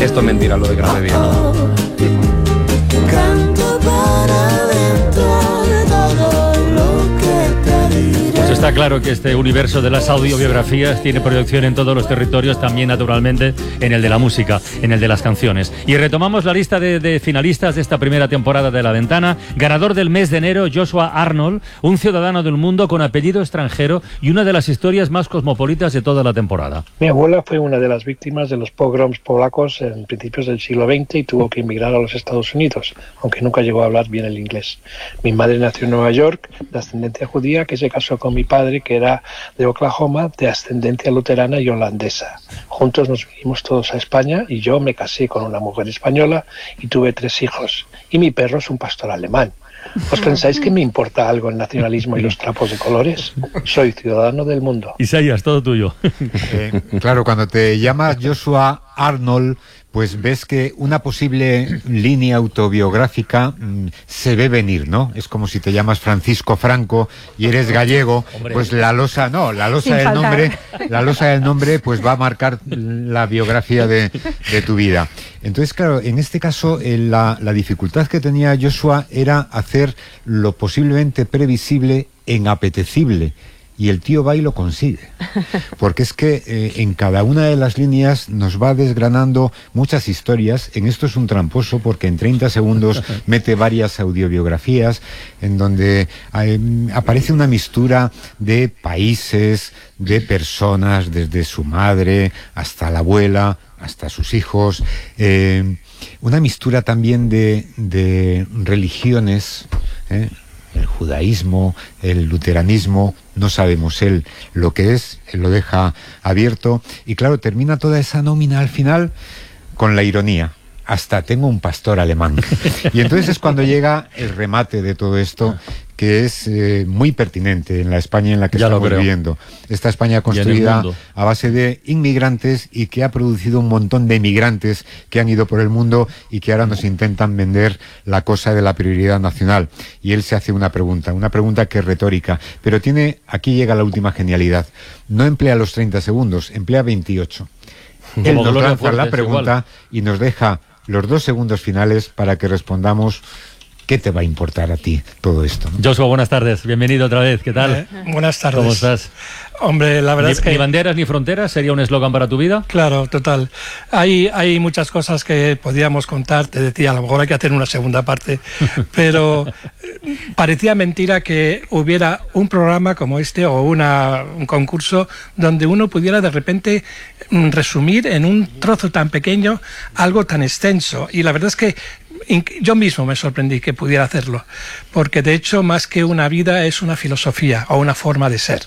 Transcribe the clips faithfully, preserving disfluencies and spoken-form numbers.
Esto es mentira, lo de Grande Día. Canto para dentro de todo lo que te diré. Pues está claro que este universo de las audiobiografías tiene proyección en todos los territorios, también naturalmente en el de la música, en el de las canciones. Y retomamos la lista de, de finalistas de esta primera temporada de La Ventana. Ganador del mes de enero, Joshua Arnold, un ciudadano del mundo con apellido extranjero y una de las historias más cosmopolitas de toda la temporada. Mi abuela fue una de las víctimas de los pogroms polacos en principios del siglo veinte y tuvo que emigrar a los Estados Unidos, aunque nunca llegó a hablar bien el inglés. Mi madre nació en Nueva York, de ascendencia judía, que se casó con mi padre, que era de Oklahoma, de ascendencia luterana y holandesa. Juntos nos vinimos todos a España y yo me casé con una mujer española y tuve tres hijos. Y mi perro es un pastor alemán. ¿Os pensáis que me importa algo el nacionalismo y los trapos de colores? Soy ciudadano del mundo. Isaías, todo tuyo. Eh, claro, cuando te llamas Joshua Arnold, pues ves que una posible línea autobiográfica mmm, se ve venir, ¿no? Es como si te llamas Francisco Franco y eres gallego, Hombre. pues la losa, no, la losa del nombre, la losa del nombre, pues va a marcar la biografía de, de tu vida. Entonces, claro, en este caso, eh, la, la dificultad que tenía Joshua era hacer lo posiblemente previsible en apetecible. Y el tío va y lo consigue, porque es que eh, en cada una de las líneas nos va desgranando muchas historias. En esto es un tramposo porque en treinta segundos mete varias audiobiografías en donde eh, aparece una mistura de países, de personas, desde su madre hasta la abuela, hasta sus hijos, eh, una mistura también de, de religiones, ¿eh? El judaísmo, el luteranismo, no sabemos él lo que es, él lo deja abierto, y claro, termina toda esa nómina al final con la ironía. Hasta tengo un pastor alemán. Y entonces es cuando llega el remate de todo esto, que es eh, muy pertinente en la España en la que ya estamos viviendo. Esta España construida a base de inmigrantes y que ha producido un montón de emigrantes que han ido por el mundo y que ahora nos intentan vender la cosa de la prioridad nacional. Y él se hace una pregunta, una pregunta que es retórica, pero tiene, aquí llega la última genialidad. No emplea los treinta segundos, emplea veintiocho. Él nos lanza la pregunta y nos deja los dos segundos finales para que respondamos. ¿Qué te va a importar a ti todo esto, ¿no? Joshua, buenas tardes, bienvenido otra vez, ¿qué tal? Eh, buenas tardes. ¿Cómo estás? Hombre, la verdad ni, es que... Ni banderas ni fronteras, ¿sería un eslogan para tu vida? Claro, total. Hay, hay muchas cosas que podríamos contar, te decía, a lo mejor hay que hacer una segunda parte, pero parecía mentira que hubiera un programa como este o una, un concurso donde uno pudiera de repente resumir en un trozo tan pequeño algo tan extenso. Y la verdad es que yo mismo me sorprendí que pudiera hacerlo, porque de hecho más que una vida es una filosofía o una forma de ser.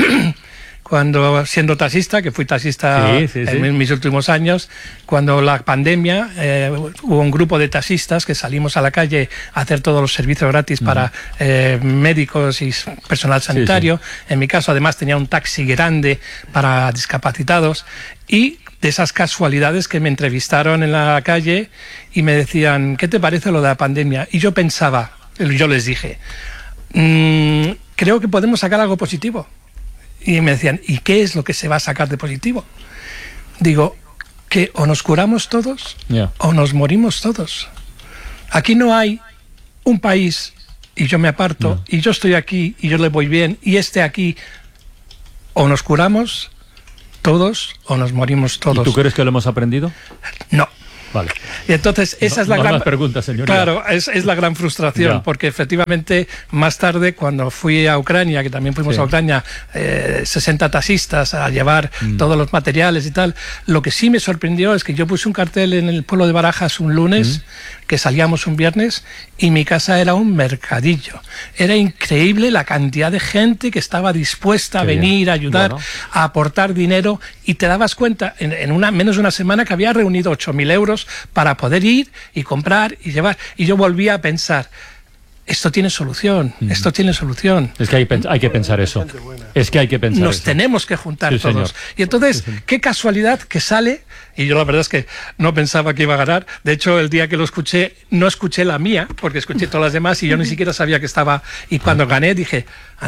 Cuando siendo taxista, que fui taxista sí, sí, sí. en mis últimos años, cuando la pandemia eh, hubo un grupo de taxistas que salimos a la calle a hacer todos los servicios gratis uh-huh. para eh, médicos y personal sanitario. Sí, sí. En mi caso además tenía un taxi grande para discapacitados y de esas casualidades que me entrevistaron en la calle y me decían, ¿qué te parece lo de la pandemia? Y yo pensaba, yo les dije, mmm, creo que podemos sacar algo positivo. Y me decían, ¿y qué es lo que se va a sacar de positivo? Digo, que o nos curamos todos yeah. o nos morimos todos. Aquí no hay un país y yo me aparto yeah. y yo estoy aquí y yo le voy bien y este aquí, o nos curamos todos o nos morimos todos. ¿Y tú crees que lo hemos aprendido? No. Vale. Y entonces esa no, es la no gran más preguntas, señoría. Claro, es, es la gran frustración, ya. porque efectivamente más tarde cuando fui a Ucrania, que también fuimos sí. a Ucrania, eh, sesenta taxistas a llevar mm. todos los materiales y tal, lo que sí me sorprendió es que yo puse un cartel en el pueblo de Barajas un lunes, mm. que salíamos un viernes, y mi casa era un mercadillo. Era increíble la cantidad de gente que estaba dispuesta Qué a venir, bien. a ayudar, bueno. a aportar dinero, y te dabas cuenta en, en una menos de una semana que había reunido ocho mil euros para poder ir y comprar y llevar. Y yo volvía a pensar, esto tiene solución, mm. esto tiene solución. Es que hay, hay que pensar eso. Es que hay que pensar Nos eso. tenemos que juntar sí, todos. Señor. Y entonces, sí, qué casualidad que sale, y yo la verdad es que no pensaba que iba a ganar. De hecho, el día que lo escuché, no escuché la mía, porque escuché todas las demás y yo ni siquiera sabía que estaba. Y cuando gané dije, anda,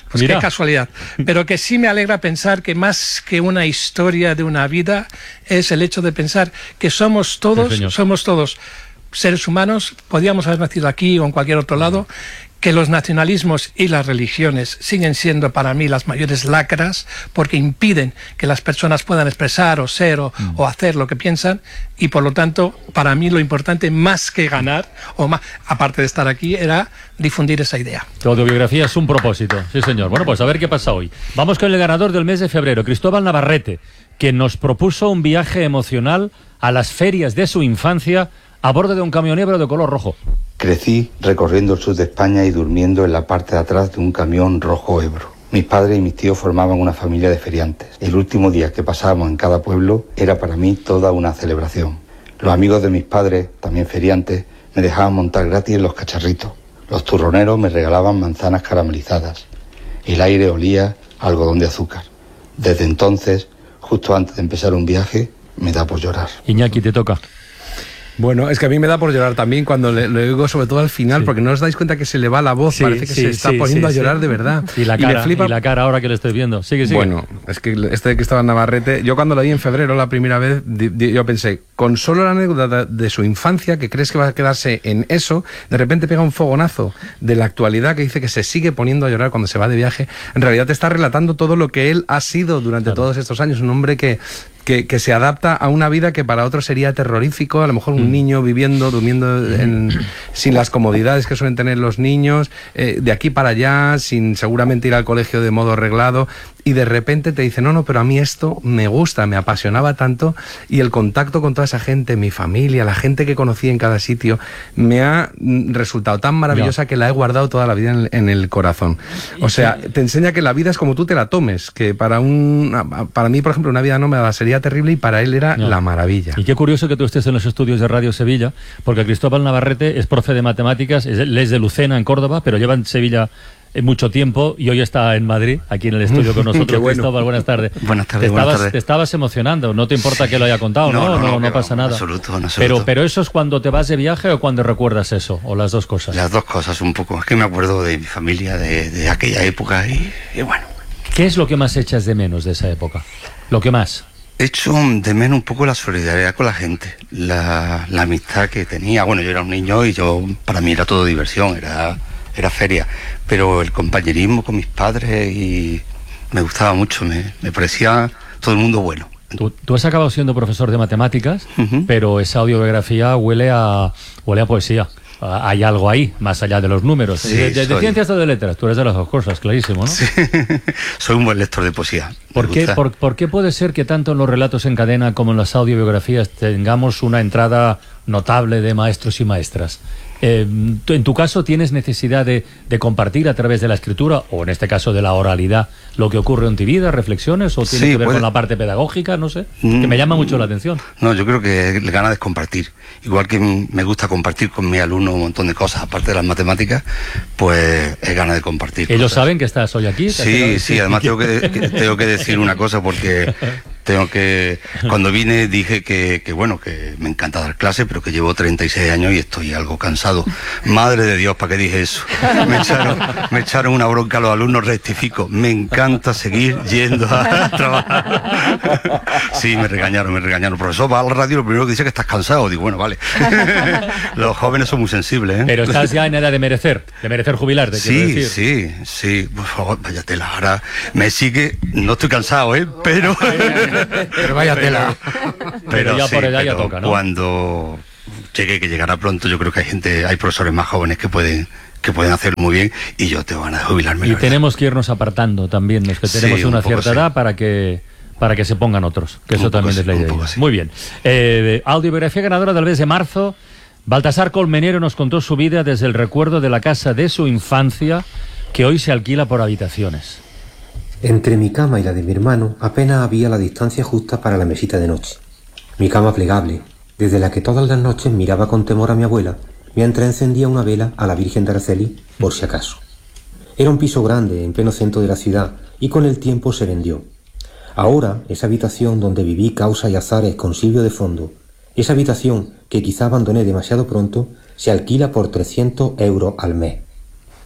Pues qué casualidad. Pero que sí me alegra pensar que más que una historia de una vida es el hecho de pensar que somos todos, sí, somos todos seres humanos, podíamos haber nacido aquí o en cualquier otro lado, que los nacionalismos y las religiones siguen siendo para mí las mayores lacras porque impiden que las personas puedan expresar o ser o, mm. o hacer lo que piensan, y por lo tanto para mí lo importante, más que ganar o más, aparte de estar aquí, era difundir esa idea. Tu autobiografía es un propósito, sí señor. Bueno, pues a ver qué pasa hoy. Vamos con el ganador del mes de febrero, Cristóbal Navarrete, que nos propuso un viaje emocional a las ferias de su infancia a bordo de un camión negro de color rojo. Crecí recorriendo el sur de España y durmiendo en la parte de atrás de un camión rojo Ebro. Mis padres y mis tíos formaban una familia de feriantes. El último día que pasábamos en cada pueblo era para mí toda una celebración. Los amigos de mis padres, también feriantes, me dejaban montar gratis en los cacharritos. Los turroneros me regalaban manzanas caramelizadas. El aire olía a algodón de azúcar. Desde entonces, justo antes de empezar un viaje, me da por llorar. Iñaki, te toca. Bueno, es que a mí me da por llorar también cuando le, le oigo, sobre todo al final, sí. porque no os dais cuenta que se le va la voz, sí, parece que sí, se está sí, poniendo sí, a llorar sí. de verdad. Y la, cara, y, flipa... y la cara ahora que le estoy viendo. Sigue, sigue. Bueno, es que este de Cristóbal Navarrete, yo cuando lo vi en febrero la primera vez, di, di, yo pensé, con solo la anécdota de, de su infancia, que crees que va a quedarse en eso, de repente pega un fogonazo de la actualidad que dice que se sigue poniendo a llorar cuando se va de viaje. En realidad te está relatando todo lo que él ha sido durante claro. todos estos años, un hombre que... Que, que se adapta a una vida que para otros sería terrorífico, a lo mejor un mm. niño viviendo, durmiendo en, sin las comodidades que suelen tener los niños, eh, de aquí para allá, sin seguramente ir al colegio de modo reglado, y de repente te dice, no, no, pero a mí esto me gusta, me apasionaba tanto, y el contacto con toda esa gente, mi familia, la gente que conocí en cada sitio, me ha resultado tan maravillosa no. que la he guardado toda la vida en, en el corazón. O sea, te enseña que la vida es como tú te la tomes, que para un para mí, por ejemplo, una vida nómada sería terrible y para él era no. la maravilla. Y qué curioso que tú estés en los estudios de Radio Sevilla, porque Cristóbal Navarrete es profe de matemáticas, es, es de Lucena, en Córdoba, pero lleva en Sevilla mucho tiempo y hoy está en Madrid, aquí en el estudio con nosotros. Bueno. Cristóbal, buenas tardes. Buenas tardes, te estabas, buenas tardes. Te estabas emocionando, no te importa sí. que lo haya contado, ¿no? No, no, no, no pasa no, nada. Absoluto, en absoluto. Pero, pero eso es cuando te vas de viaje o cuando recuerdas eso, o las dos cosas. Las dos cosas un poco. Es que me acuerdo de mi familia, de, de aquella época y, y bueno. ¿Qué es lo que más echas de menos de esa época? Lo que más. Echo de menos un poco la solidaridad con la gente, la, la amistad que tenía. Bueno, yo era un niño y yo para mí era todo diversión, era, era feria, pero el compañerismo con mis padres y me gustaba mucho, me, me parecía todo el mundo bueno. Tú, tú has acabado siendo profesor de matemáticas, uh-huh. pero esa audiobiografía huele a, huele a poesía. Hay algo ahí, más allá de los números. Sí, de, de, de soy... ciencias o de letras, tú eres de las dos cosas, clarísimo, ¿no? Sí. Soy un buen lector de poesía. ¿Por qué, por, ¿Por qué puede ser que tanto en los relatos en cadena como en las audiobiografías tengamos una entrada notable de maestros y maestras? Eh, en tu caso, ¿tienes necesidad de, de compartir a través de la escritura, o en este caso de la oralidad, lo que ocurre en tu vida, reflexiones, o tiene sí, que ver puede... con la parte pedagógica? No sé, mm, que me llama mucho la atención. No, yo creo que la gana de compartir. Igual que me gusta compartir con mis alumnos un montón de cosas, aparte de las matemáticas, pues es gana de compartir. ¿Ellos cosas. saben que estás hoy aquí? Sí, sí, además tengo que, que, tengo que decir una cosa porque... Tengo que, cuando vine dije que, que bueno, que me encanta dar clase, pero que llevo treinta y seis años y estoy algo cansado. Madre de Dios, ¿para qué dije eso? Me echaron, me echaron una bronca a los alumnos, rectifico. Me encanta seguir yendo a trabajar. Sí, me regañaron, me regañaron. Profesor, va a la radio, lo primero que dice es que estás cansado. Digo, bueno, vale. Los jóvenes son muy sensibles, ¿eh? Pero estás ya en edad de merecer, de merecer jubilarte, sí, quiero decir. Sí, sí, por favor, vaya tela. Ahora me sigue, no estoy cansado, ¿eh? Pero... Pero vaya tela. Pero, pero ya sí, por edad ya pero toca, ¿no? Cuando llegue, que llegará pronto, yo creo que hay gente, hay profesores más jóvenes que pueden que pueden hacerlo muy bien y yo tengo ganas de jubilarme. Y tenemos que irnos apartando también, los que tenemos sí, una cierta sí. edad para que para que se pongan otros, que un eso también sí, es la idea. Muy bien. Eh, audiobiografía ganadora del mes de marzo. Baltasar Colmenero nos contó su vida desde el recuerdo de la casa de su infancia, que hoy se alquila por habitaciones. Entre mi cama y la de mi hermano apenas había la distancia justa para la mesita de noche. Mi cama plegable, desde la que todas las noches miraba con temor a mi abuela, mientras encendía una vela a la Virgen de Araceli, por si acaso. Era un piso grande, en pleno centro de la ciudad, y con el tiempo se vendió. Ahora, esa habitación donde viví causas y azares con Silvio de fondo, esa habitación que quizá abandoné demasiado pronto, se alquila por trescientos euros al mes.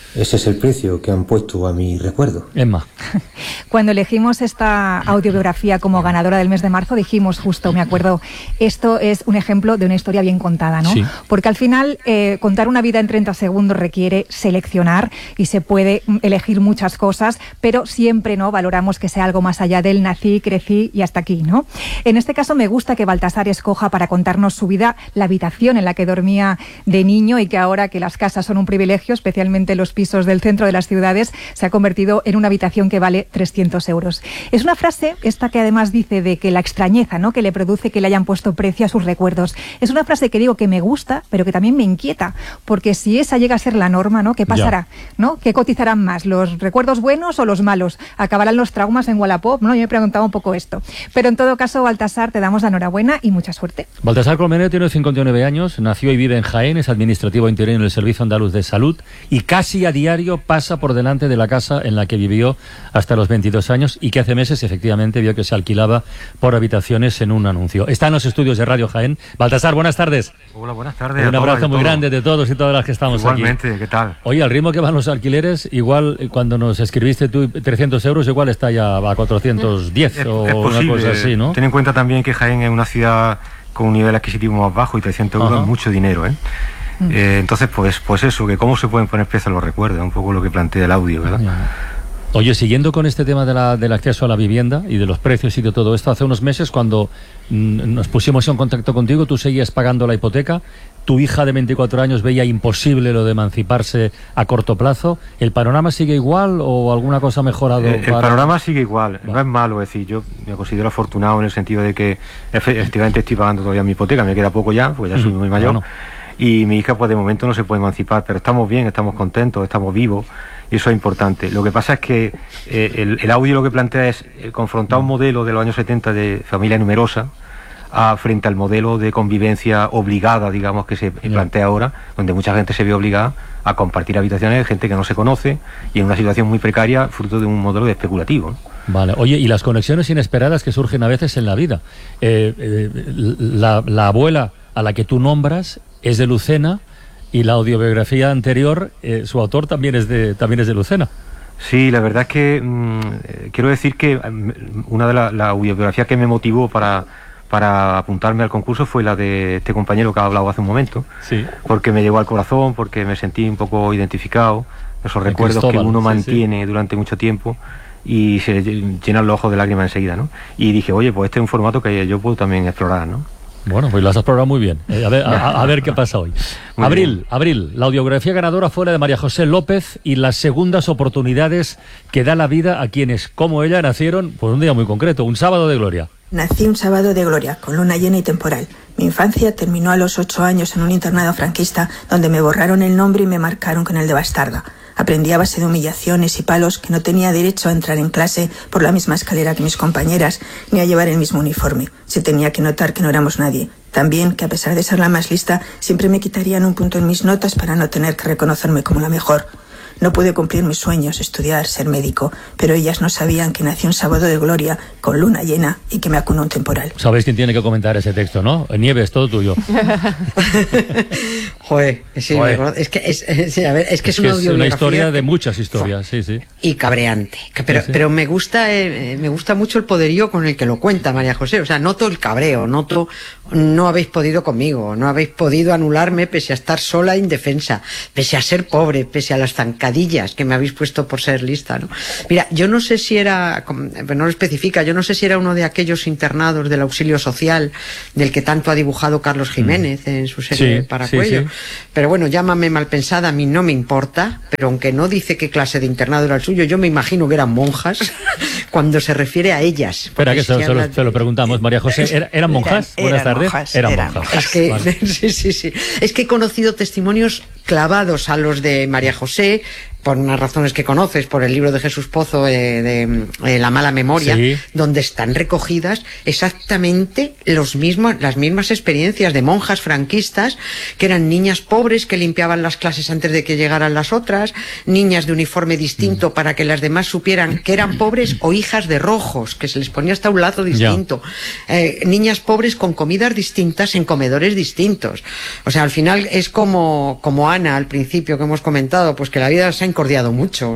Ese es el precio que han puesto a mi recuerdo. Emma. Cuando elegimos esta autobiografía como ganadora del mes de marzo, dijimos justo, me acuerdo, esto es un ejemplo de una historia bien contada, ¿no? Sí. Porque al final eh, contar una vida en treinta segundos requiere seleccionar y se puede elegir muchas cosas, pero siempre no valoramos que sea algo más allá del nací, crecí y hasta aquí, ¿no? En este caso me gusta que Baltasar escoja para contarnos su vida la habitación en la que dormía de niño y que ahora que las casas son un privilegio, especialmente los pisos del centro de las ciudades, se ha convertido en una habitación que vale trescientos euros. Es una frase, esta que además dice de que la extrañeza, ¿no?, que le produce que le hayan puesto precio a sus recuerdos. Es una frase que digo que me gusta, pero que también me inquieta, porque si esa llega a ser la norma, ¿no?, ¿qué pasará? ¿No? ¿Qué cotizarán más, los recuerdos buenos o los malos? ¿Acabarán los traumas en Wallapop? ¿No? Yo me he preguntado un poco esto. Pero en todo caso, Baltasar, te damos la enhorabuena y mucha suerte. Baltasar Colmenero tiene cincuenta y nueve años, nació y vive en Jaén, es administrativo interino en el Servicio Andaluz de Salud y casi a diario pasa por delante de la casa en la que vivió hasta los veintidós años y que hace meses efectivamente vio que se alquilaba por habitaciones en un anuncio. Está en los estudios de Radio Jaén. Baltasar, buenas tardes. Hola, buenas tardes. Un abrazo muy grande de todos y todas las que estamos Igualmente, aquí. ¿qué tal? Oye, al ritmo que van los alquileres, igual eh, cuando nos escribiste tú trescientos euros, igual está ya a cuatrocientos diez es, o es posible. una cosa así, ¿no? Ten en cuenta también que Jaén es una ciudad con un nivel adquisitivo más bajo y trescientos euros es mucho dinero, ¿eh? Mm. Eh, entonces, pues, pues eso, que cómo se pueden poner precios a los recuerdos, un poco lo que plantea el audio, ¿verdad? Ya. Oye, siguiendo con este tema de la, del acceso a la vivienda y de los precios y de todo esto, hace unos meses cuando mm, nos pusimos en contacto contigo, tú seguías pagando la hipoteca, tu hija de veinticuatro años veía imposible lo de emanciparse a corto plazo. ¿El panorama sigue igual o alguna cosa ha mejorado? Eh, para... El panorama sigue igual, no es malo, es decir, yo me considero afortunado en el sentido de que efectivamente estoy pagando todavía mi hipoteca, me queda poco ya, porque ya soy muy mayor. Bueno. Y mi hija pues de momento no se puede emancipar, pero estamos bien, estamos contentos, estamos vivos y eso es importante. Lo que pasa es que eh, el, el audio lo que plantea es eh, confrontar un modelo de los años setenta de familia numerosa a, frente al modelo de convivencia obligada, digamos, que se yeah. plantea ahora, donde mucha gente se ve obligada a compartir habitaciones de gente que no se conoce y en una situación muy precaria, fruto de un modelo de especulativo, ¿no? Vale, oye, y las conexiones inesperadas que surgen a veces en la vida. Eh, eh, la, la abuela a la que tú nombras es de Lucena y la audiobiografía anterior, eh, su autor también es de también es de Lucena. Sí, la verdad es que mmm, quiero decir que una de las la audiobiografías que me motivó para, para apuntarme al concurso fue la de este compañero que ha hablado hace un momento, sí. Porque me llegó al corazón, porque me sentí un poco identificado, esos de recuerdos Cristóbal, que uno mantiene sí, sí. durante mucho tiempo y se llenan los ojos de lágrimas enseguida, ¿no? Y dije, oye, pues este es un formato que yo puedo también explorar, ¿no? Bueno, pues lo has explorado muy bien. Eh, a, ver, a, a ver qué pasa hoy. Muy Abril, bien. Abril, la audiografía ganadora fue la de María José López y las segundas oportunidades que da la vida a quienes, como ella, nacieron por un día muy concreto, un sábado de gloria. Nací un sábado de gloria, con luna llena y temporal. Mi infancia terminó a los ocho años en un internado franquista donde me borraron el nombre y me marcaron con el de bastarda. Aprendí a base de humillaciones y palos que no tenía derecho a entrar en clase por la misma escalera que mis compañeras, ni a llevar el mismo uniforme. Se tenía que notar que no éramos nadie. También que a pesar de ser la más lista, siempre me quitarían un punto en mis notas para no tener que reconocerme como la mejor. No pude cumplir mis sueños, estudiar, ser médico, pero ellas no sabían que nací un sábado de gloria, con luna llena y que me acunó un temporal. Sabéis quién tiene que comentar ese texto, ¿no? Nieves, todo tuyo. Joder, sí, Joder. es que es, es, a ver, es que es, es, una, que es una historia de muchas historias, sí, sí. Y cabreante. Pero, sí, sí. pero me gusta, eh, me gusta mucho el poderío con el que lo cuenta María José. O sea, noto el cabreo, noto no habéis podido conmigo, no habéis podido anularme pese a estar sola e indefensa, pese a ser pobre, pese a las zancadillas que me habéis puesto por ser lista, ¿no? Mira, yo no sé si era, no lo especifica, yo no sé si era uno de aquellos internados del auxilio social del que tanto ha dibujado Carlos Jiménez mm. en su serie sí, Paracuello. Sí, sí. Pero bueno, llámame malpensada, a mí no me importa, pero aunque no dice qué clase de internado era el suyo, yo me imagino que eran monjas cuando se refiere a ellas. Espera, que se, se, lo, se lo preguntamos, María José, ¿eran monjas? Eran, Buenas eran tardes. Monjas, eran, eran monjas. Es que, vale. sí, sí, sí. Es que he conocido testimonios clavados a los de María José, por unas razones que conoces, por el libro de Jesús Pozo eh, de eh, La mala memoria, sí. donde están recogidas exactamente los mismos, las mismas experiencias de monjas franquistas, que eran niñas pobres que limpiaban las clases antes de que llegaran las otras, niñas de uniforme distinto mm. para que las demás supieran que eran pobres, o hijas de rojos, que se les ponía hasta un lazo distinto, eh, niñas pobres con comidas distintas en comedores distintos. O sea, al final es como, como Ana al principio que hemos comentado, pues que la vida se ha encordiado mucho.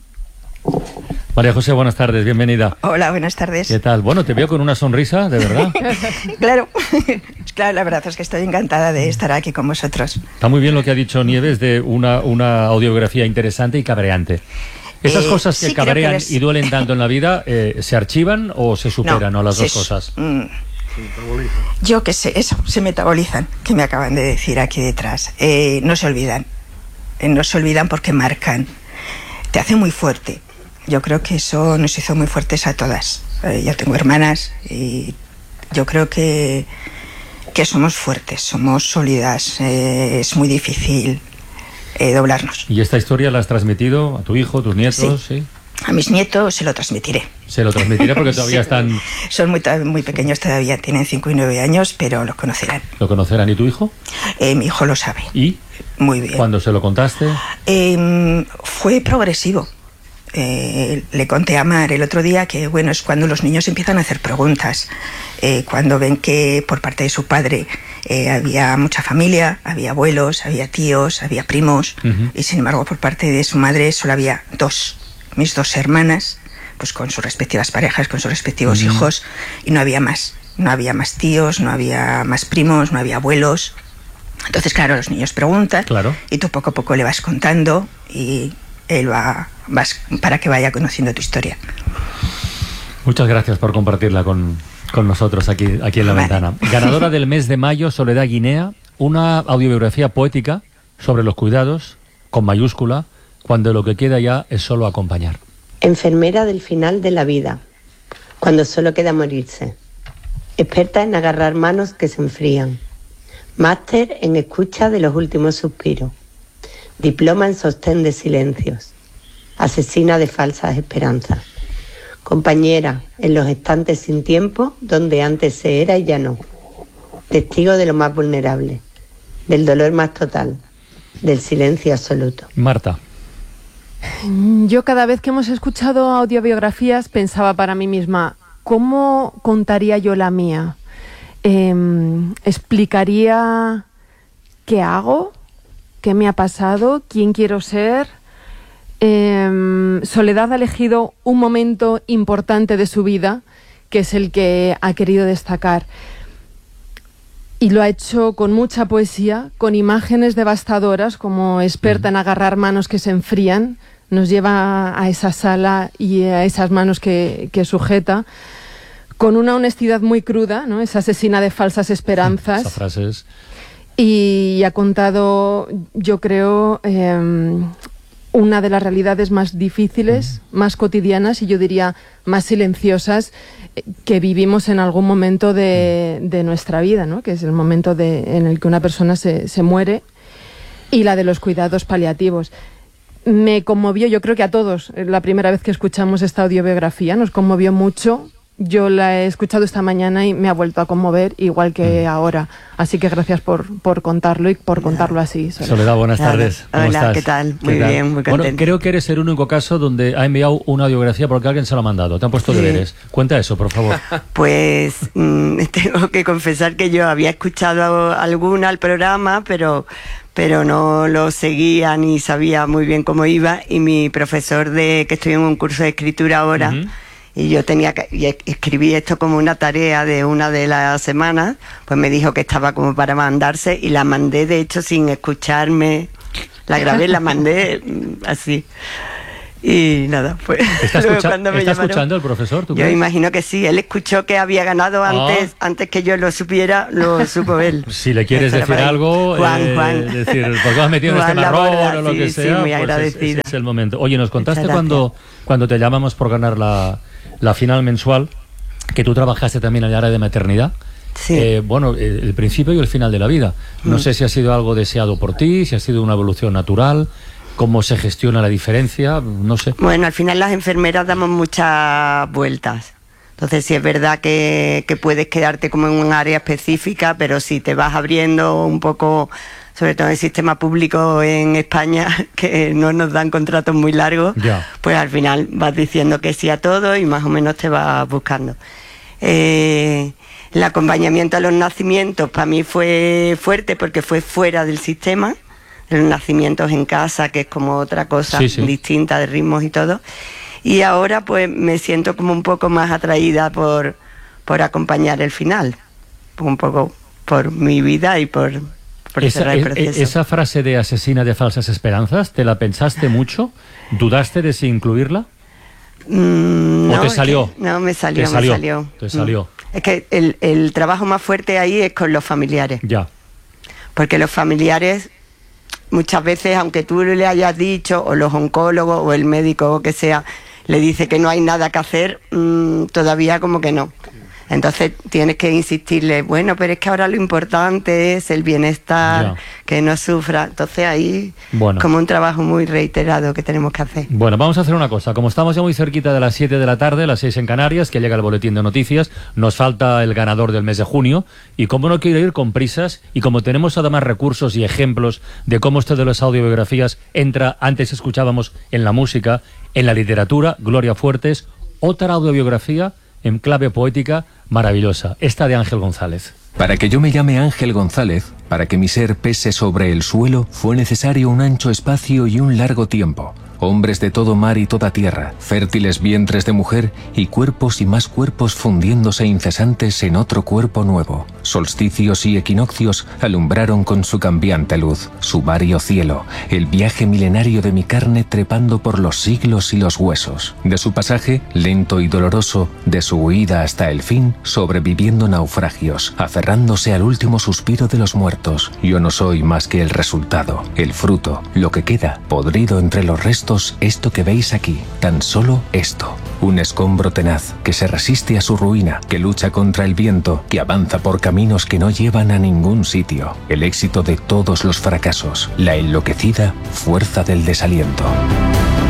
María José, buenas tardes, bienvenida. Hola, buenas tardes. ¿Qué tal? Bueno, te veo con una sonrisa, de verdad. Claro, claro, la verdad es que estoy encantada de estar aquí con vosotros. Está muy bien lo que ha dicho Nieves de una, una audiografía interesante y cabreante. ¿Esas Eh, cosas que sí, creo que cabrean les- y duelen tanto en la vida, eh, se archivan o se superan, No, o las se dos su- cosas? Mm, Yo qué sé, eso, se metabolizan, que me acaban de decir aquí detrás. Eh, no se olvidan, Eh, no se olvidan porque marcan, te hace muy fuerte. Yo creo que eso nos hizo muy fuertes a todas. Eh, yo tengo hermanas y yo creo que, que somos fuertes, somos sólidas, eh, es muy difícil eh, doblarnos. ¿Y esta historia la has transmitido a tu hijo, tus nietos? Sí. A mis nietos se lo transmitiré. Se lo transmitiré porque todavía Sí. están... Son muy, ta- muy pequeños todavía, tienen cinco y nueve años, pero los conocerán. ¿Lo conocerán? ¿Y tu hijo? Eh, mi hijo lo sabe. ¿Y? Muy bien. ¿Cuándo se lo contaste? Eh, fue progresivo. Eh, le conté a Mar el otro día que, bueno, es cuando los niños empiezan a hacer preguntas, eh, cuando ven que por parte de su padre eh, había mucha familia, había abuelos, había tíos, había primos, Ujú. y sin embargo por parte de su madre solo había dos, mis dos hermanas, pues con sus respectivas parejas, con sus respectivos Ujú. hijos, y no había más, no había más tíos, no había más primos, no había abuelos. Entonces, claro, los niños preguntan, Claro. y tú poco a poco le vas contando y él va vas para que vaya conociendo tu historia. Muchas gracias por compartirla con, con nosotros aquí, aquí en La Vale. Ventana. Ganadora del mes de mayo, Soledad Guinea, una audiobiografía poética sobre los cuidados, con mayúscula, cuando lo que queda ya es solo acompañar. Enfermera del final de la vida, cuando solo queda morirse. Experta en agarrar manos que se enfrían. Máster en escucha de los últimos suspiros. Diploma en sostén de silencios. Asesina de falsas esperanzas. Compañera en los estantes sin tiempo donde antes se era y ya no. Testigo de lo más vulnerable, del dolor más total, del silencio absoluto. Marta. Yo cada vez que hemos escuchado audiobiografías pensaba para mí misma, ¿cómo contaría yo la mía? Eh, ¿Explicaría qué hago? ¿Qué me ha pasado? ¿Quién quiero ser? Eh, Soledad ha elegido un momento importante de su vida, que es el que ha querido destacar. Y lo ha hecho con mucha poesía, con imágenes devastadoras, como experta en agarrar manos que se enfrían. Nos lleva a esa sala y a esas manos que, que sujeta, con una honestidad muy cruda, ¿no? Esa asesina de falsas esperanzas. Esa frase es... Y ha contado, yo creo, eh, una de las realidades más difíciles, más cotidianas y yo diría más silenciosas eh, que vivimos en algún momento de, de nuestra vida, ¿no? Que es el momento de, en el que una persona se, se muere, y la de los cuidados paliativos. Me conmovió, yo creo que a todos, la primera vez que escuchamos esta audiobiografía, nos conmovió mucho. Yo la he escuchado esta mañana y me ha vuelto a conmover, igual que ahora. Así que gracias por, por contarlo y por contarlo así. Soledad, Soledad, buenas tardes. ¿Cómo Hola, estás? ¿qué tal? Muy ¿Qué tal? bien, muy Bueno, contenta. creo que eres el único caso donde ha enviado una audiografía porque alguien se lo ha mandado. Te han puesto Sí. deberes. Cuenta eso, por favor. Pues mm, tengo que confesar que yo había escuchado alguna al programa, pero, pero no lo seguía ni sabía muy bien cómo iba. Y mi profesor, de que estoy en un curso de escritura ahora, Ujú. y yo tenía que y escribí esto como una tarea de una de las semanas, pues me dijo que estaba como para mandarse y la mandé, de hecho, sin escucharme. La grabé, la mandé mm, así. Y nada, pues ¿Está, luego escucha- cuando me ¿está llamaron- escuchando el profesor? ¿Tú yo crees? imagino que sí, él escuchó que había ganado Ah. antes, antes que yo lo supiera, lo supo él. Si le quieres Estará decir por ahí. algo, Juan, eh, Juan. decir, ¿por qué has metido en este Juan marrón Laborda, o lo sí, que sí, sea? muy Pues es- agradecida. ese es el momento. Oye, nos contaste Muchas cuando, cuando te llamamos por ganar la, la final mensual, que tú trabajaste también en el área de maternidad. Sí. Eh, bueno, el, el principio y el final de la vida. No Mm. sé si ha sido algo deseado por ti, si ha sido una evolución natural, cómo se gestiona la diferencia, no sé. Bueno, al final las enfermeras damos muchas vueltas. Entonces sí es verdad que, que puedes quedarte como en un área específica, pero si te vas abriendo un poco, sobre todo en el sistema público en España, que no nos dan contratos muy largos, Ya. pues al final vas diciendo que sí a todo y más o menos te vas buscando. Eh, el acompañamiento a los nacimientos para mí fue fuerte porque fue fuera del sistema. los nacimientos en casa, que es como otra cosa sí, sí. distinta de ritmos y todo. Y ahora pues me siento como un poco más atraída por, por acompañar el final, un poco por mi vida y por, por esa, cerrar el proceso. Esa frase de asesina de falsas esperanzas, ¿te la pensaste mucho? ¿Dudaste de si incluirla? Mm, ¿O no, te salió? Que, no, me salió, ¿Te salió? me salió. Te salió. Mm. Es que el, el trabajo más fuerte ahí es con los familiares. Ya. Porque los familiares, muchas veces, aunque tú le hayas dicho, o los oncólogos, o el médico, o que sea, le dice que no hay nada que hacer, mmm, todavía como que no. Entonces tienes que insistirle, bueno, pero es que ahora lo importante es el bienestar, ya. que no sufra. Entonces ahí, bueno. como un trabajo muy reiterado que tenemos que hacer. Bueno, vamos a hacer una cosa. Como estamos ya muy cerquita de las siete de la tarde, las seis en Canarias, que llega el boletín de noticias, nos falta el ganador del mes de junio. Y como no quiero ir con prisas, y como tenemos además recursos y ejemplos de cómo esto de las audiobiografías entra, antes escuchábamos en la música, en la literatura, Gloria Fuertes, otra audiobiografía en clave poética maravillosa, esta de Ángel González. Para que yo me llame Ángel González, para que mi ser pese sobre el suelo, fue necesario un ancho espacio y un largo tiempo. Hombres de todo mar y toda tierra, fértiles vientres de mujer y cuerpos y más cuerpos fundiéndose incesantes en otro cuerpo nuevo. Solsticios y equinoccios alumbraron con su cambiante luz, su vario cielo, el viaje milenario de mi carne trepando por los siglos y los huesos. De su pasaje, lento y doloroso, de su huida hasta el fin, sobreviviendo naufragios, aferrándose al último suspiro de los muertos. Yo no soy más que el resultado, el fruto, lo que queda, podrido entre los restos. Esto que veis aquí, tan solo esto. Un escombro tenaz que se resiste a su ruina, que lucha contra el viento, que avanza por caminos que no llevan a ningún sitio. El éxito de todos los fracasos, la enloquecida fuerza del desaliento.